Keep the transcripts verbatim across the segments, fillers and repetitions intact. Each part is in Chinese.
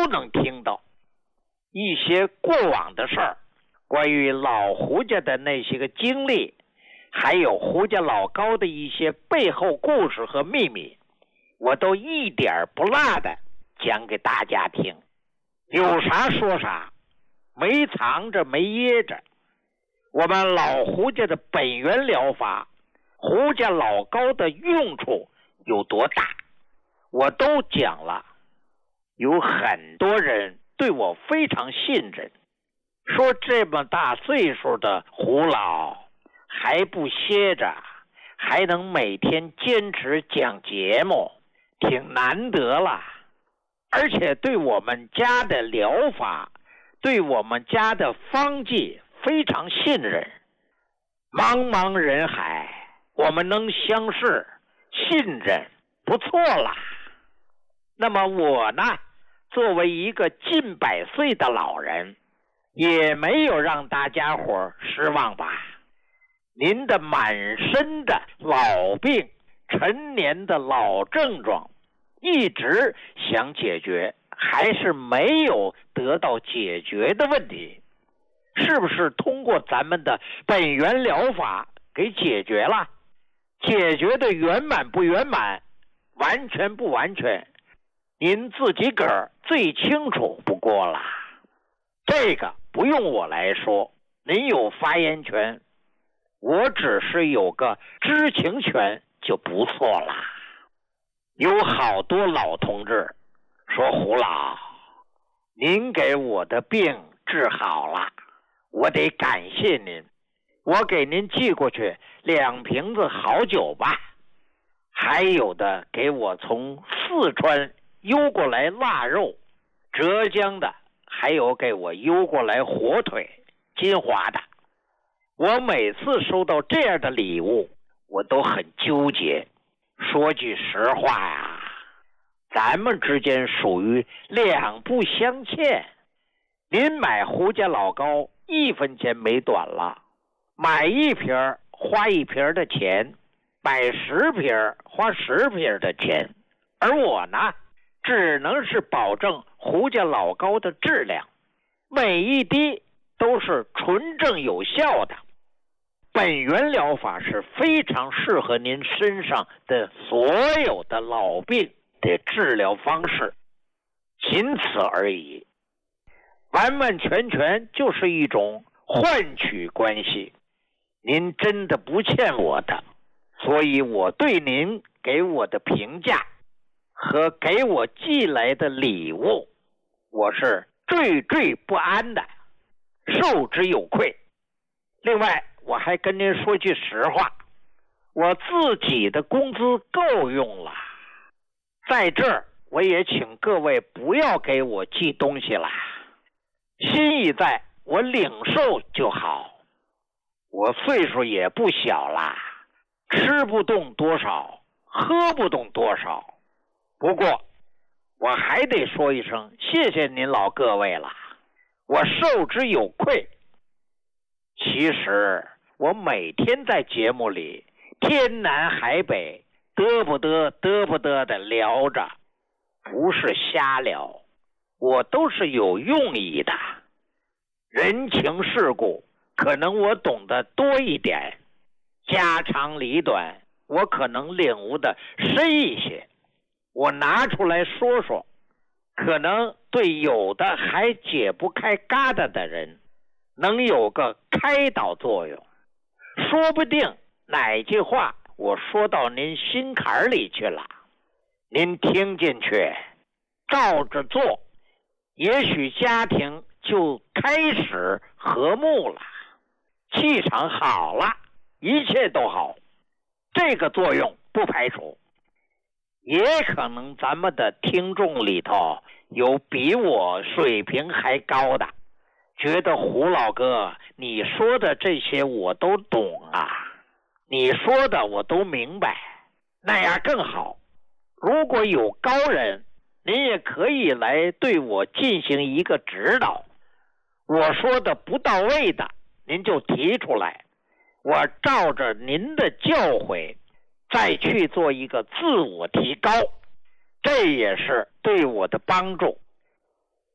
能听到一些过往的事儿，关于老胡家的那些个经历，还有胡家老高的一些背后故事和秘密，我都一点不落的讲给大家听，有啥说啥，没藏着没掖着。我们老胡家的本源疗法，胡家老高的用处有多大，我都讲了。有很多人对我非常信任，说这么大岁数的胡老还不歇着，还能每天坚持讲节目，挺难得了。而且对我们家的疗法，对我们家的方剂非常信任。茫茫人海，我们能相识信任，不错了。那么我呢，作为一个近百岁的老人，也没有让大家伙失望吧。您的满身的老病，陈年的老症状，一直想解决，还是没有得到解决的问题，是不是通过咱们的本源疗法给解决了？解决的圆满不圆满，完全不完全，您自己个儿最清楚不过了。这个不用我来说，您有发言权，我只是有个知情权就不错了。有好多老同志说，胡老，您给我的病治好了，我得感谢您，我给您寄过去两瓶子好酒吧。还有的给我从四川邮过来腊肉，浙江的还有给我邮过来火腿，金华的。我每次收到这样的礼物，我都很纠结。说句实话呀，咱们之间属于两不相欠。您买胡家老高一分钱没短了，买一瓶花一瓶的钱，买十瓶花十瓶的钱。而我呢，只能是保证胡家老高的质量，每一滴都是纯正有效的。本源疗法是非常适合您身上的所有的老病的治疗方式，仅此而已。完完全全就是一种换取关系，您真的不欠我的，所以我对您给我的评价和给我寄来的礼物，我是惴惴不安的，受之有愧。另外我还跟您说句实话，我自己的工资够用了，在这儿我也请各位不要给我寄东西了，心意在，我领受就好。我岁数也不小了，吃不动多少，喝不动多少。不过我还得说一声谢谢您老各位了，我受之有愧。其实我每天在节目里天南海北嘚不嘚嘚不嘚的聊着，不是瞎聊，我都是有用意的。人情世故可能我懂得多一点，家长里短我可能领悟的深一些，我拿出来说说，可能对有的还解不开疙瘩的人能有个开导作用。说不定哪句话我说到您心坎里去了，您听进去照着做，也许家庭就开始和睦了，气场好了，一切都好。这个作用不排除。也可能咱们的听众里头有比我水平还高的，觉得胡老哥你说的这些我都懂啊，你说的我都明白，那样更好。如果有高人，您也可以来对我进行一个指导，我说的不到位的您就提出来，我照着您的教诲再去做一个自我提高，这也是对我的帮助。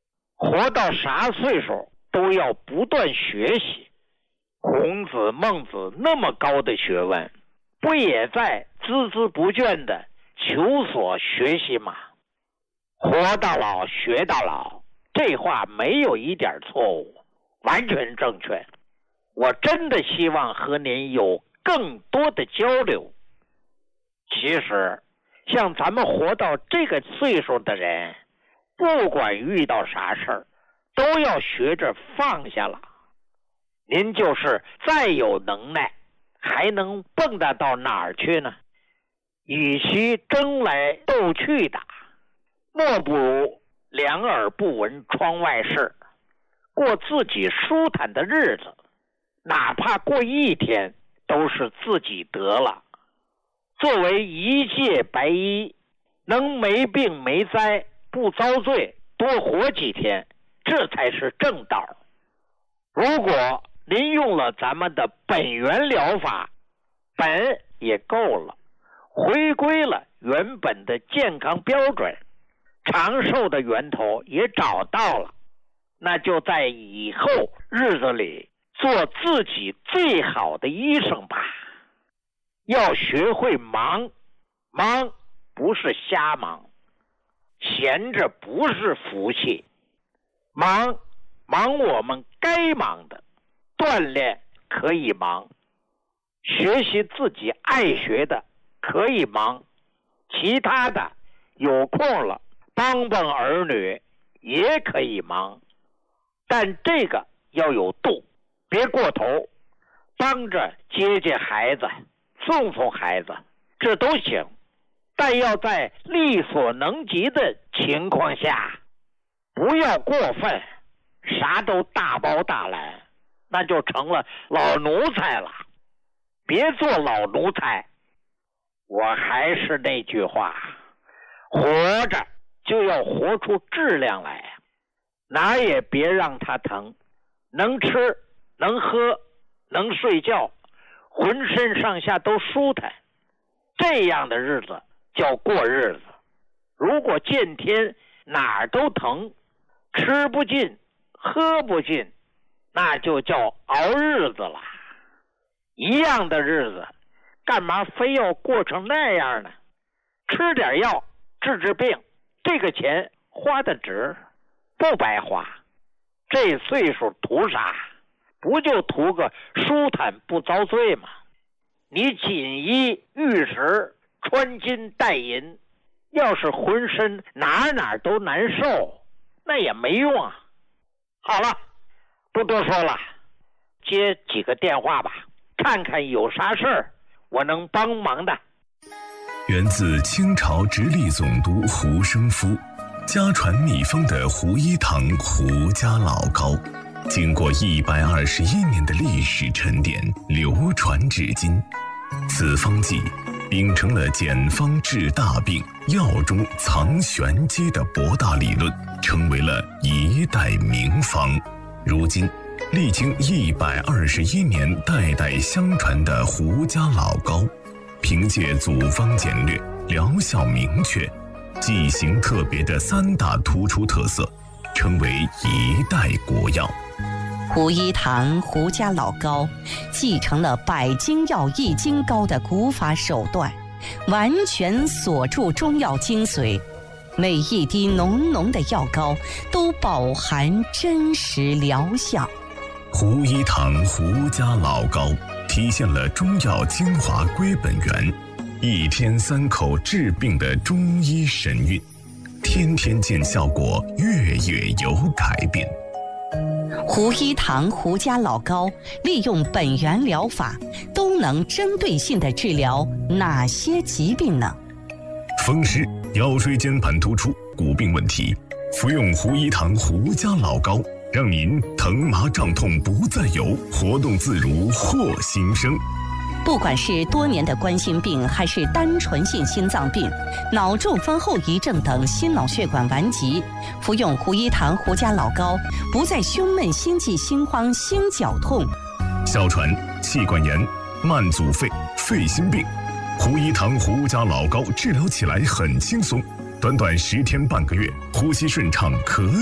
活到啥岁数都要不断学习。孔子、孟子那么高的学问，不也在孜孜不倦地求索学习吗？活到老学到老，这话没有一点错误，完全正确。我真的希望和您有更多的交流。其实像咱们活到这个岁数的人，不管遇到啥事儿，都要学着放下了。您就是再有能耐，还能蹦跶到哪儿去呢？与其争来斗去的，莫不如两耳不闻窗外事，过自己舒坦的日子，哪怕过一天都是自己得了。作为一介白衣，能没病没灾，不遭罪，多活几天，这才是正道。如果您用了咱们的本源疗法，本也够了，回归了原本的健康标准，长寿的源头也找到了，那就在以后日子里做自己最好的医生吧。要学会忙，忙不是瞎忙，闲着不是福气，忙忙我们该忙的，锻炼可以忙，学习自己爱学的可以忙，其他的有空了帮帮儿女也可以忙，但这个要有度，别过头，帮着接接孩子，送送孩子，这都行，但要在力所能及的情况下，不要过分，啥都大包大揽，那就成了老奴才了。别做老奴才。我还是那句话，活着就要活出质量来，哪也别让它疼，能吃能喝能睡觉，浑身上下都舒坦，这样的日子叫过日子。如果见天哪儿都疼，吃不进喝不进，那就叫熬日子了。一样的日子，干嘛非要过成那样呢？吃点药治治病，这个钱花的值，不白花。这岁数图啥？不就图个舒坦不遭罪吗？你锦衣玉食，穿金戴银，要是浑身哪哪都难受，那也没用啊。好了，不多说了，接几个电话吧，看看有啥事儿我能帮忙的。 源自清朝直隶总督胡生夫，家传秘方的胡一堂胡家老膏，经过一百二十一年的历史沉淀，流传至今。此方剂秉承了简方治大病、药中藏玄机的博大理论，成为了一代名方。如今历经一百二十一年代代相传的胡家老膏，凭借组方简略、疗效明确、剂型特别的三大突出特色，成为一代国药。 胡一堂胡家老膏继承了百金药易筋膏的古法手段，完全锁住中药精髓，每一滴浓浓的药膏都饱含真实疗效。 胡一堂胡家老膏体现了中药精华归本源，一天三口治病的中医神韵，天天见效果，月月有改变。 胡一堂胡家老膏利用本源疗法，都能针对性地治疗哪些疾病呢？ 风湿、腰椎间盘突出、骨病问题，服用胡一堂胡家老膏，让您疼麻胀痛不再有，活动自如获新生。 不管是多年的冠心病，还是单纯性心脏病、脑中风后遗症等心脑血管顽疾，服用胡一堂胡家老膏，不再胸闷、心悸、心慌、心绞痛。 哮喘、气管炎、慢阻肺、肺心病，胡一堂胡家老膏治疗起来很轻松，短短十天半个月，呼吸顺畅，咳